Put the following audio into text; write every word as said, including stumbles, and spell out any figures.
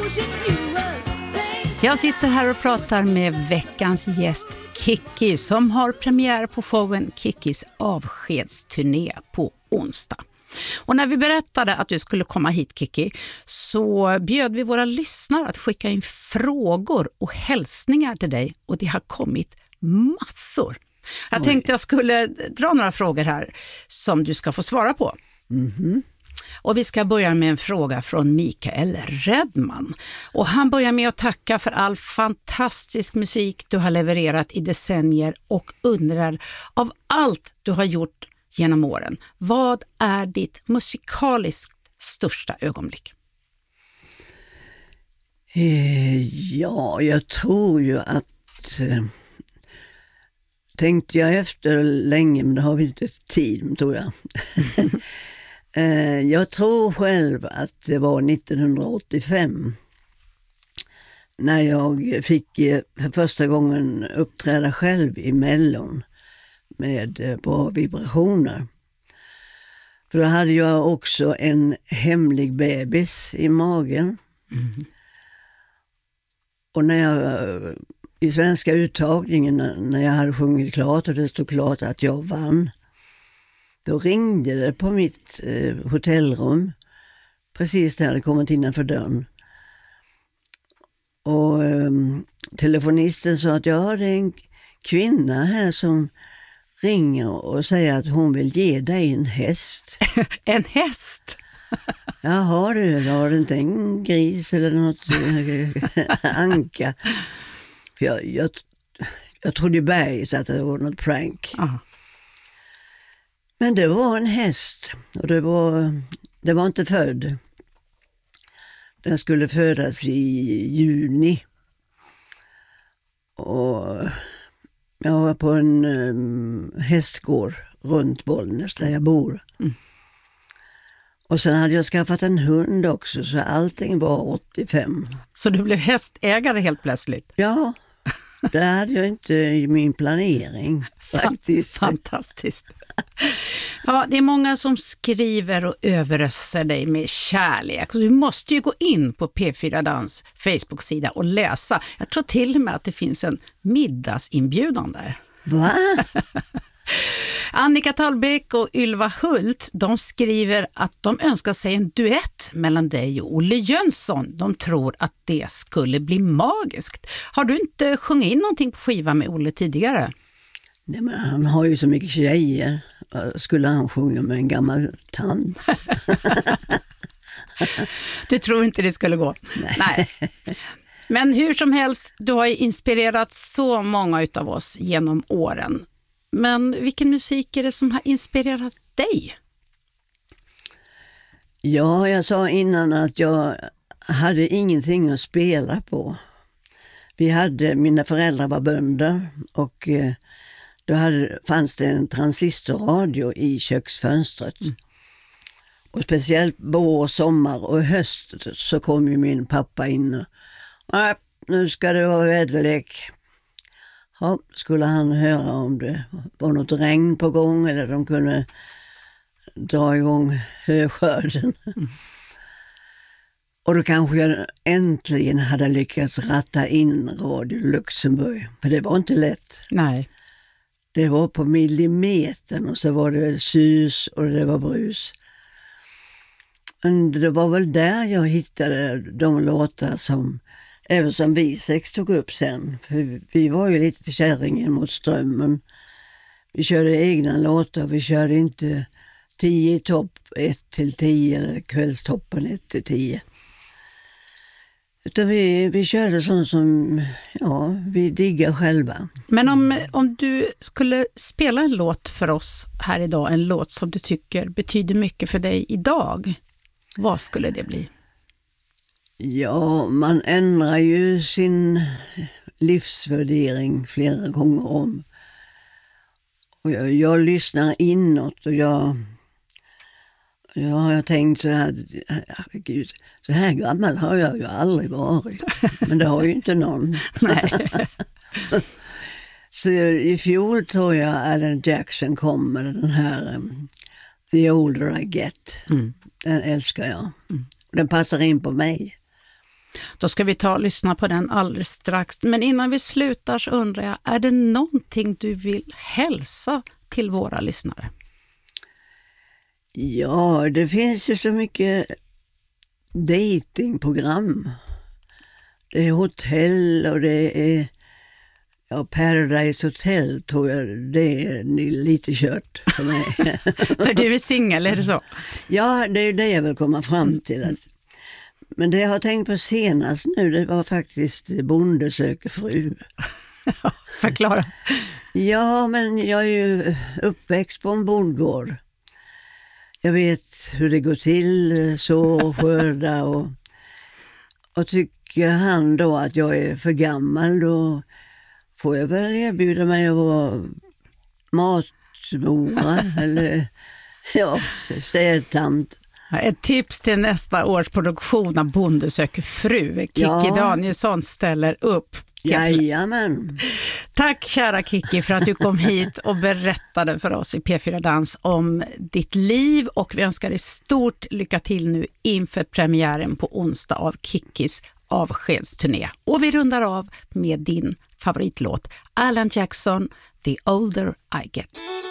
Jag sitter här och pratar med veckans gäst Kikki som har premiär på showen Kikkis avskedsturné på onsdag. Och när vi berättade att du skulle komma hit, Kikki, så bjöd vi våra lyssnare att skicka in frågor och hälsningar till dig, och det har kommit massor. Jag tänkte jag skulle dra några frågor här som du ska få svara på. Mhm. Och vi ska börja med en fråga från Mikael Redman. Och han börjar med att tacka för all fantastisk musik du har levererat i decennier och undrar, av allt du har gjort genom åren, vad är ditt musikaliskt största ögonblick? Eh, ja, jag tror ju att... Eh, tänkte jag efter länge, men det har vi inte tid, tror jag. Jag tror själv att det var nittonhundraåttiofem när jag fick för första gången uppträda själv i Mellon med bra vibrationer. För då hade jag också en hemlig bebis i magen. Mm. Och när jag i svenska uttagningen, när jag hade sjungit klart och det stod klart att jag vann, då ringde det på mitt eh, hotellrum precis där jag hade kommit innanför dörren. Och eh, telefonisten sa att ja, det är en kvinna här som ringer och säger att hon vill ge dig en häst. En häst? Jaha du, var det inte en gris eller något anka? För jag, jag, jag trodde bergis att det var något prank. Aha. Men det var en häst och det var, det var inte född. Den skulle födas i juni. Och jag var på en um, hästgård runt Bollnäs där jag bor. Mm. Och sen hade jag skaffat en hund också, så allting var åttiofem. Så du blev hästägare helt plötsligt? Ja, det hade jag inte i min planering. Faktiskt. Fantastiskt. Ja, det är många som skriver och överöser dig med kärlek. Du måste ju gå in på P fyra Dans Facebook-sida och läsa. Jag tror till och med att det finns en middagsinbjudan där. Va? Annika Tallbeck och Ylva Hult, de skriver att de önskar sig en duett mellan dig och Olle Jönsson. De tror att det skulle bli magiskt. Har du inte sjungit in någonting på skiva med Olle tidigare? Nej, men han har ju så mycket tjejer. Skulle han sjunga med en gammal tant? Du tror inte det skulle gå? Nej. Nej. Men hur som helst, du har ju inspirerat så många utav oss genom åren. Men vilken musik är det som har inspirerat dig? Ja, jag sa innan att jag hade ingenting att spela på. Vi hade, mina föräldrar var bönder och då hade, fanns det en transistorradio i köksfönstret. Mm. Och speciellt vår, sommar och höst så kom ju min pappa in och nej, nu ska det vara väderlek. Ja, skulle han höra om det var något regn på gång eller de kunde dra igång höskörden. Mm. Och då kanske jag äntligen hade lyckats ratta in Radio Luxemburg. För det var inte lätt. Nej. Det var på millimetern och så var det sus och det var brus. Men det var väl där jag hittade de låtar som även som vi sex tog upp sen. För vi var ju lite till kärringen mot strömmen. Vi körde egna låtar. Vi körde inte tio i topp, ett till tio eller kvällstoppen ett till tio. Utan vi, vi körde sånt som ja, vi diggar själva. Men om, om du skulle spela en låt för oss här idag, en låt som du tycker betyder mycket för dig idag, vad skulle det bli? Ja, man ändrar ju sin livsvärdering flera gånger om. Och jag, jag lyssnar inåt och jag, jag har tänkt så här, herregud, så här gammal har jag ju aldrig varit. Men det har ju inte någon. Nej. Så i fjol tror jag Alan Jackson kom med den här um, The Older I Get. Mm. Den älskar jag. Mm. Den passar in på mig. Då ska vi ta och lyssna på den alldeles strax. Men innan vi slutar så undrar jag, är det någonting du vill hälsa till våra lyssnare? Ja, det finns ju så mycket datingprogram. Det är hotell och det är ja, Paradise Hotel tror jag, det är lite kört för mig. För du är singel, är det så? Ja, det är det jag vill komma fram till. Att, men det jag har tänkt på senast nu, det var faktiskt Bonde söker fru. Förklara. Ja, men jag är ju uppväxt på en bondgård. Jag vet hur det går till, så skörda och, och tycker han då att jag är för gammal, då får jag väl erbjuda mig att vara matmora eller ja, städtant. Ett tips till nästa års produktion av Bonde söker fru. Kiki ja. Danielsson ställer upp. Jajamän. Tack kära Kiki för att du kom hit och berättade för oss i P fyra Dans om ditt liv, och vi önskar dig stort lycka till nu inför premiären på onsdag av Kikis avskedsturné. Och vi rundar av med din favoritlåt, Alan Jackson, The Older I Get.